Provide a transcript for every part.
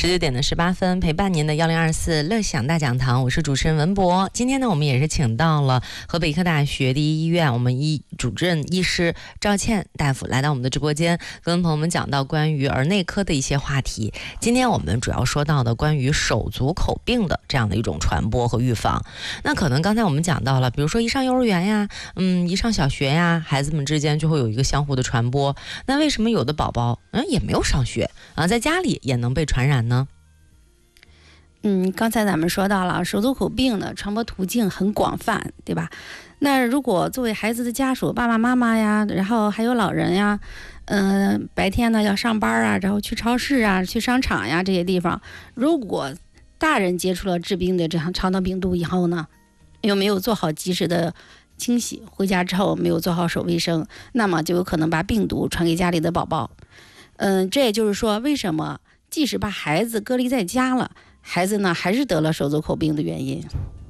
19点18分，陪伴您的1024乐享大讲堂，我是主持人文博。今天呢，我们也是请到了河北医科大学第一医院我们主任医师赵倩大夫来到我们的直播间，跟朋友们讲到关于儿内科的一些话题。今天我们主要说到的关于手足口病的这样的一种传播和预防。那可能刚才我们讲到了，比如说一上幼儿园呀，一上小学呀，孩子们之间就会有一个相互的传播。那为什么有的宝宝也没有上学啊，在家里也能被传染呢？ 刚才咱们说到了手足口病的传播途径很广泛，对吧？那如果作为孩子的家属，爸爸妈妈呀，然后还有老人呀，白天呢要上班啊，然后去超市啊、去商场呀这些地方，如果大人接触了致病的这样肠道病毒以后呢，又没有做好及时的清洗，回家之后没有做好手卫生，那么就有可能把病毒传给家里的宝宝。这也就是说，为什么即使把孩子隔离在家了，孩子呢还是得了手足口病的原因。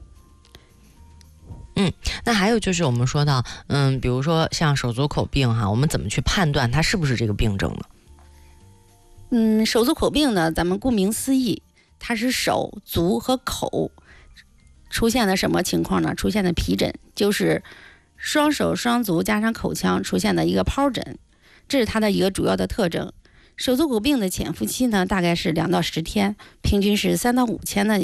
那还有就是我们说到，比如说像手足口病哈，我们怎么去判断它是不是这个病症呢？手足口病呢，咱们顾名思义，它是手、足和口出现的什么情况呢？出现的皮疹，就是双手双足加上口腔出现的一个疱疹，这是它的一个主要的特征。手足口病的潜伏期呢，大概是2到10天，平均是3到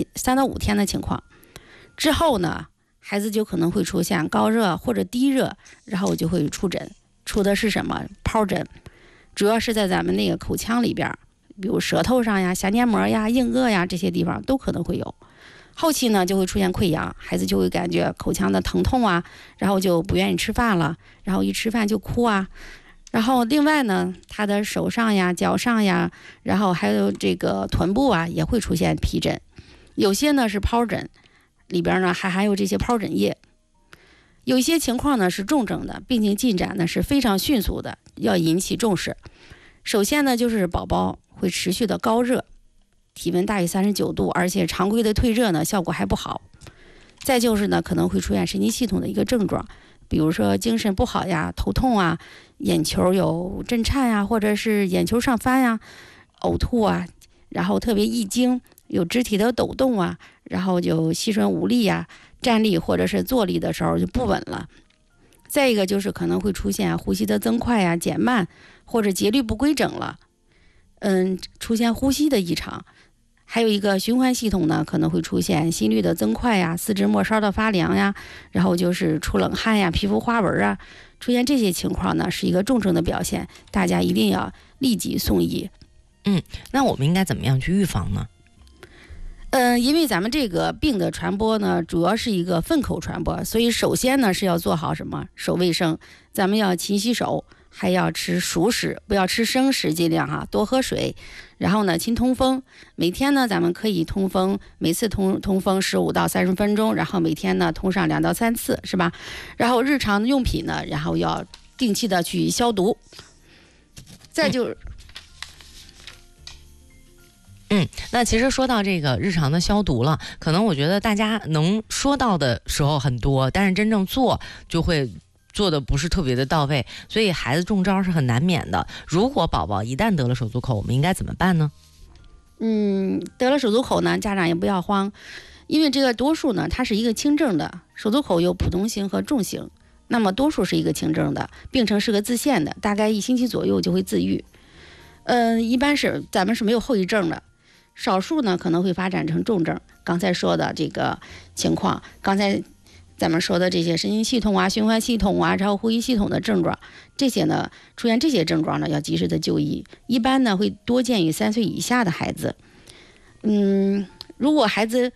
5天的情况。之后呢，孩子就可能会出现高热或者低热，然后就会出疹。出的是什么？疱疹，主要是在咱们那个口腔里边，比如舌头上呀、下黏膜呀、硬腭呀这些地方都可能会有。后期呢就会出现溃疡，孩子就会感觉口腔的疼痛啊，然后就不愿意吃饭了，然后一吃饭就哭啊。然后另外呢，他的手上呀、脚上呀，然后还有这个臀部啊，也会出现皮疹。有些呢是疱疹，里边呢还含有这些疱疹液。有一些情况呢是重症的，病情进展呢是非常迅速的，要引起重视。首先呢就是宝宝会持续的高热，体温大于39度，而且常规的退热呢效果还不好。再就是呢可能会出现神经系统的一个症状，比如说精神不好呀、头痛啊、眼球有震颤呀，或者是眼球上翻呀、呕吐啊，然后特别易惊，有肢体的抖动啊，然后就吸吮无力呀，站立或者是坐立的时候就不稳了。再一个就是可能会出现呼吸的增快呀、减慢，或者节律不规整了，出现呼吸的异常。还有一个循环系统呢，可能会出现心率的增快呀、四肢末梢的发凉呀，然后就是出冷汗呀、皮肤花纹啊，出现这些情况呢，是一个重症的表现，大家一定要立即送医。 那我们应该怎么样去预防呢？ 因为咱们这个病的传播呢，主要是一个粪口传播，所以首先呢是要做好什么手卫生，咱们要勤洗手，还要吃熟食，不要吃生食，尽量多喝水。然后呢，勤通风，每天呢咱们可以通风，每次通风15到30分钟，然后每天呢通上2到3次，是吧？然后日常用品呢，然后要定期的去消毒。再就那其实说到这个日常的消毒了，可能我觉得大家能说到的时候很多，但是真正做就会做的不是特别的到位，所以孩子中招是很难免的。如果宝宝一旦得了手足口，我们应该怎么办呢？ 得了手足口呢，家长也不要慌，因为这个多数呢它是一个轻症的，手足口有普通型和重型，那么多数是一个轻症的，病程是个自限的，大概1星期左右就会自愈。一般是咱们是没有后遗症的，少数呢可能会发展成重症。刚才说的这个情况，刚才咱们说的这些神经系统啊、循环系统啊，然后呼吸系统的症状，这些呢出现这些症状呢，要及时的就医。一般呢会多见于3岁以下的孩子。如果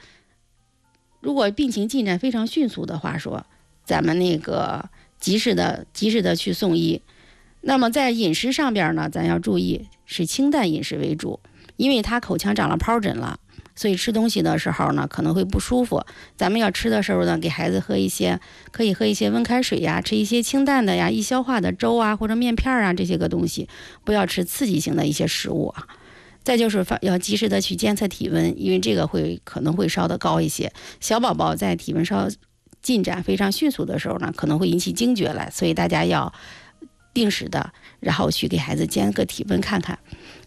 病情进展非常迅速的话说，咱们那个及时的去送医。那么在饮食上边呢，咱要注意是清淡饮食为主，因为他口腔长了疱疹了，所以吃东西的时候呢可能会不舒服。咱们要吃的时候呢，给孩子可以喝一些温开水呀，吃一些清淡的呀、易消化的粥啊或者面片啊这些个东西，不要吃刺激性的一些食物啊。再就是要及时的去监测体温，因为这个可能会烧得高一些。小宝宝在体温进展非常迅速的时候呢，可能会引起惊厥来，所以大家要定时的，然后去给孩子监个体温看看。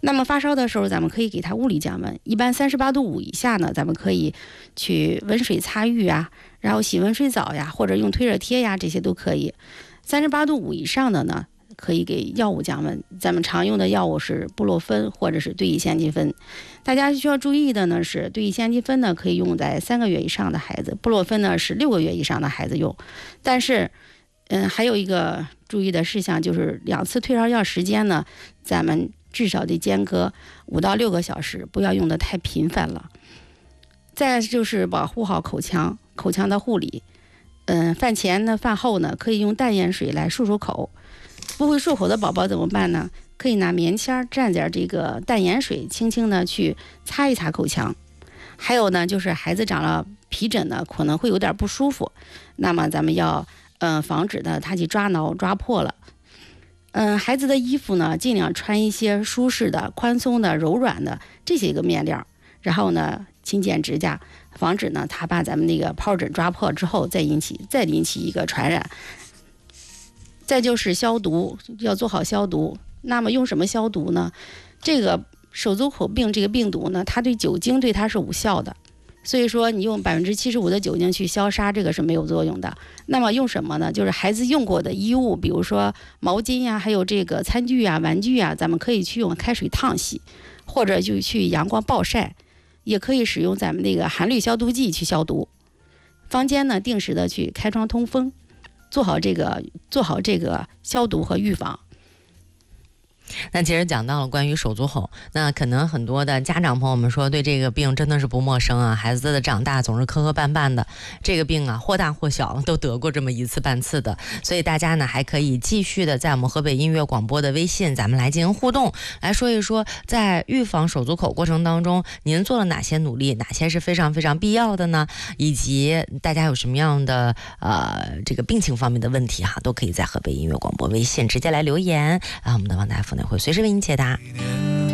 那么发烧的时候，咱们可以给他物理降温，一般38度5以下呢，咱们可以去温水擦浴啊，然后洗温水澡呀，或者用退热贴呀，这些都可以。38度5以上的呢，可以给药物降温，咱们常用的药物是布洛芬或者是对乙酰氨基酚。大家需要注意的呢是，对乙酰氨基酚呢可以用在3个月以上的孩子，布洛芬呢是6个月以上的孩子用。但是还有一个注意的事项，就是2次退烧药时间呢，咱们至少得间隔5到6个小时，不要用的太频繁了。再就是保护好口腔的护理。饭前呢、饭后呢，可以用淡盐水来漱漱口。不会漱口的宝宝怎么办呢？可以拿棉签蘸点这个淡盐水，轻轻的去擦一擦口腔。还有呢，就是孩子长了皮疹呢，可能会有点不舒服，那么咱们要防止呢他去抓挠抓破了。孩子的衣服呢，尽量穿一些舒适的、宽松的、柔软的这些个面料，然后呢勤剪指甲，防止呢他把咱们那个疱疹抓破之后再引起一个传染。再就是消毒，要做好消毒。那么用什么消毒呢？这个手足口病这个病毒呢，它对酒精对它是无效的，所以说你用75%的酒精去消杀，这个是没有作用的。那么用什么呢？就是孩子用过的衣物，比如说毛巾呀，还有这个餐具呀、玩具呀，咱们可以去用开水烫洗，或者就去阳光暴晒，也可以使用咱们那个含氯消毒剂去消毒。房间呢，定时的去开窗通风，做好这个消毒和预防。 那其实讲到了关于手足口，那可能很多的家长朋友们说对这个病真的是不陌生啊，孩子的长大总是磕磕绊绊的，这个病啊或大或小都得过这么一次半次的，所以大家呢还可以继续的在我们河北音乐广播的微信咱们来进行互动，来说一说在预防手足口过程当中您做了哪些努力，哪些是非常非常必要的呢，以及大家有什么样的这个病情方面的问题哈，都可以在河北音乐广播微信直接来留言，我们的王大夫呢会随时为您解答。